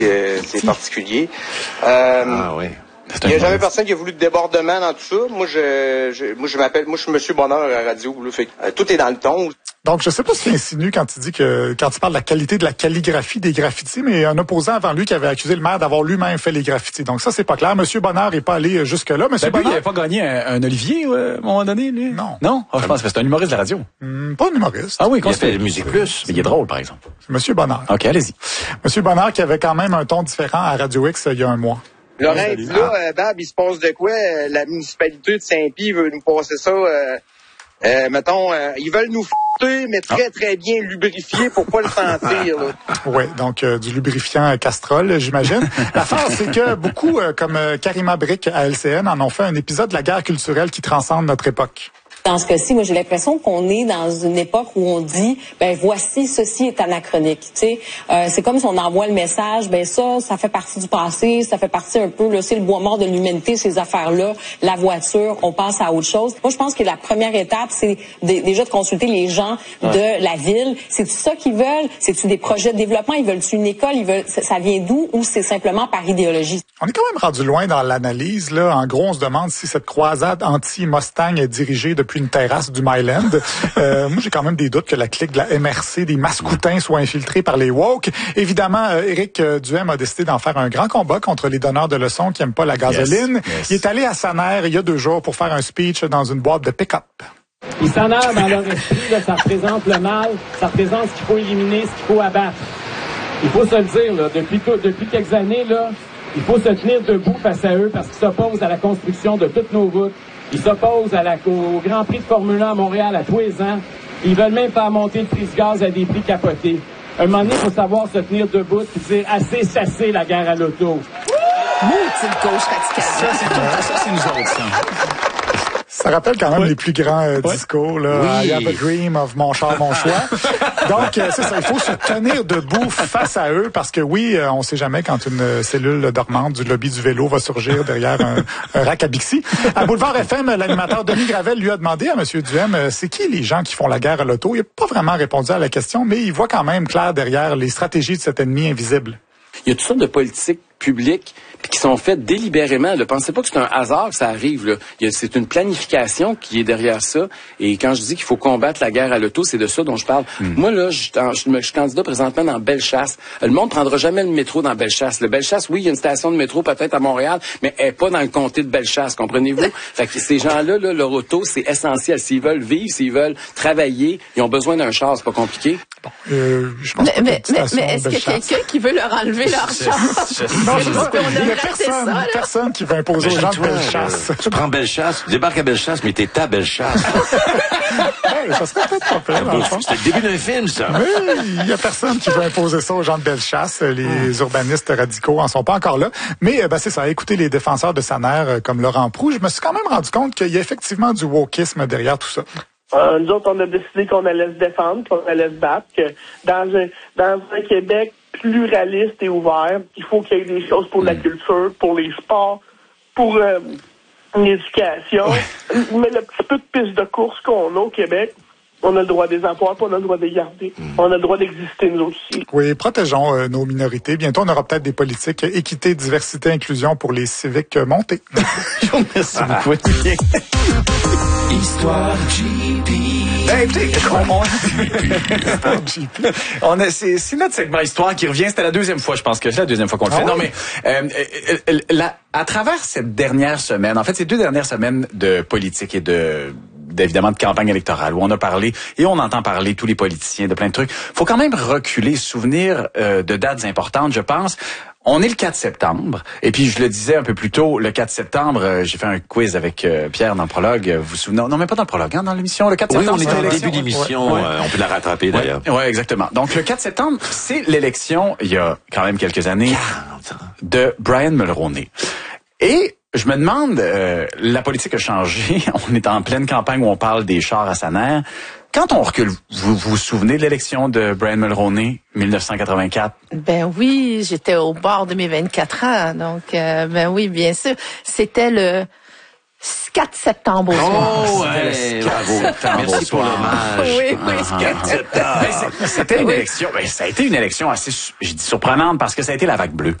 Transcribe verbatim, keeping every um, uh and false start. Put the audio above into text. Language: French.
Euh, c'est particulier. Euh, ah oui. Il n'y a jamais personne qui a voulu de débordement dans tout ça. Moi, je, je, moi, je m'appelle, moi, je suis Monsieur Bonheur à la radio. Là, fait, euh, tout est dans le ton. Donc, je sais pas ce qu'il insinue quand il dit que, quand il parle de la qualité de la calligraphie des graffitis, mais un opposant avant lui qui avait accusé le maire d'avoir lui-même fait les graffitis. Donc ça, c'est pas clair. Monsieur Bonheur n'est pas allé jusque-là. Monsieur ben, Bonheur. Lui, il n'avait pas gagné un, un Olivier, ouais, à un moment donné, lui? Non. Non? Oh, je pense que c'est un humoriste de la radio. Hum, pas un humoriste. Ah oui, il a fait Musique Plus. Mais il est drôle, par exemple. Monsieur Bonheur. OK, allez-y. Monsieur Bonheur qui avait quand même un ton différent à Radio X il y a un mois. Laurent, dit là, euh, Bab, il se passe de quoi? Euh, la municipalité de Saint-Pie veut nous passer ça, euh, euh, mettons, euh, ils veulent nous f***er, mais très, très bien lubrifier pour pas le sentir. Oui, donc euh, du lubrifiant Castrol, j'imagine. L'affaire, c'est que beaucoup, euh, comme euh, Karima Brick à L C N, en ont fait un épisode de la guerre culturelle qui transcende notre époque. Dans ce cas-ci, moi, j'ai l'impression qu'on est dans une époque où on dit, ben voici, ceci est anachronique. Tu sais, euh, c'est comme si on envoie le message, ben ça, ça fait partie du passé, ça fait partie un peu, là, c'est le bois mort de l'humanité, ces affaires-là, la voiture, on passe à autre chose. Moi, je pense que la première étape, c'est d- déjà de consulter les gens ouais. de la ville. C'est-tu ça qu'ils veulent? C'est-tu des projets de développement? Ils veulent-tu une école? Ils veulent, ça vient d'où? Ou c'est simplement par idéologie? On est quand même rendu loin dans l'analyse, là. En gros, on se demande si cette croisade anti-Mustang est dirigée depuis une terrasse du Myland. Euh, moi, j'ai quand même des doutes que la clique de la M R C des Mascoutins soit infiltrée par les woke. Évidemment, euh, Éric euh, Duhem a décidé d'en faire un grand combat contre les donneurs de leçons qui aiment pas la gasoline. Yes, yes. Il est allé à Saner il y a deux jours pour faire un speech dans une boîte de pick-up. Les sonneurs, dans leur esprit, là, ça représente le mal, ça représente ce qu'il faut éliminer, ce qu'il faut abattre. Il faut se le dire, là, depuis, depuis quelques années, là, il faut se tenir debout face à eux parce qu'ils s'opposent à la construction de toutes nos routes. Ils s'opposent à la, au Grand Prix de Formule un à Montréal à tous les ans. Ils veulent même faire monter le prix de gaz à des prix capotés. Un moment donné, il faut savoir se tenir debout et dire assez, assez la guerre à l'auto. Maudit gauche radicale. Ça, c'est tout. Ça, c'est nous autres, ça. Ça rappelle quand même oui. les plus grands euh, oui. discours, là. Oui. I have a dream of mon char, mon choix. Donc, euh, c'est ça. Il faut se tenir debout face à eux parce que oui, euh, on sait jamais quand une cellule dormante du lobby du vélo va surgir derrière un, un rack à Bixi. À Boulevard F M, l'animateur Denis Gravel lui a demandé à M. Duhem, euh, c'est qui les gens qui font la guerre à l'auto? Il n'a pas vraiment répondu à la question, mais il voit quand même clair derrière les stratégies de cet ennemi invisible. Il y a toutes sortes de politiques publiques puis qui sont faites délibérément. Ne pensez pas que c'est un hasard que ça arrive. Là. Il y a, c'est une planification qui est derrière ça. Et quand je dis qu'il faut combattre la guerre à l'auto, c'est de ça dont je parle. Mm. Moi, là, je, je, je suis candidat présentement dans Bellechasse. Le monde prendra jamais le métro dans Bellechasse. Le Bellechasse, oui, il y a une station de métro peut-être à Montréal, mais elle n'est pas dans le comté de Bellechasse, comprenez-vous? Fait que ces gens-là, là, leur auto, c'est essentiel. S'ils veulent vivre, s'ils veulent travailler, ils ont besoin d'un char. C'est pas compliqué. Bon, euh, je pense mais, que mais, mais est-ce qu'il y a quelqu'un qui veut leur enlever leur char? Non, c'est ça. Il y a personne, ça, personne qui va imposer aux gens de Bellechasse. Euh, tu prends Bellechasse, tu débarques à Bellechasse, mais t'es ta Bellechasse. Ouais, ça serait peut-être pas pire. C'est le début d'un film, ça. Oui, il y a personne qui veut imposer ça aux gens de Bellechasse. Les mm. urbanistes radicaux en sont pas encore là. Mais ben, c'est ça. Écoutez les défenseurs de Saner comme Laurent Proulx, je me suis quand même rendu compte qu'il y a effectivement du wokisme derrière tout ça. Euh, nous autres, on a décidé qu'on allait se défendre, qu'on allait se battre, que dans un, dans un Québec pluraliste et ouvert, il faut qu'il y ait des choses pour mmh. la culture, pour les sports, pour euh, l'éducation. Ouais. Mais le petit peu de piste de course qu'on a au Québec, on a le droit des emplois, puis on a le droit de les garder. Mmh. On a le droit d'exister, nous aussi. Oui, protégeons euh, nos minorités. Bientôt, on aura peut-être des politiques équité, diversité, inclusion pour les civiques euh, montés. Merci beaucoup. Histoire G P. Ben, écoutez, on, on, on a, c'est, c'est notre segment Histoire qui revient. C'était la deuxième fois, je pense que c'est la deuxième fois qu'on le fait. Ah, non, oui. mais euh, euh, la, à travers cette dernière semaine, en fait, ces deux dernières semaines de politique et de évidemment de campagne électorale où on a parlé et on entend parler tous les politiciens de plein de trucs. Faut quand même reculer, se souvenir euh, de dates importantes, je pense. On est le quatre septembre, et puis je le disais un peu plus tôt, le quatre septembre, euh, j'ai fait un quiz avec euh, Pierre dans le prologue, vous vous souvenez? Non, mais pas dans le prologue, hein, dans l'émission, le quatre septembre. Oui, on est dans le début d'émission, ouais. euh, on peut la rattraper d'ailleurs. Oui, ouais, exactement. Donc le quatre septembre, c'est l'élection, il y a quand même quelques années, de Brian Mulroney. Et je me demande, euh, la politique a changé, on est en pleine campagne où on parle des chars à Saner. Quand on recule, vous vous souvenez de l'élection de Brian Mulroney, dix-neuf cent quatre-vingt-quatre? Ben oui, j'étais au bord de mes vingt-quatre ans, donc euh, ben oui, bien sûr. C'était le... Ce quatre septembre au soir. Oh, ouais, bravo. Merci pour l'hommage. Oui, oui. Ben, c'est- C'était une élection, ben, ça a été une élection assez, su- je dis surprenante parce que ça a été la vague bleue.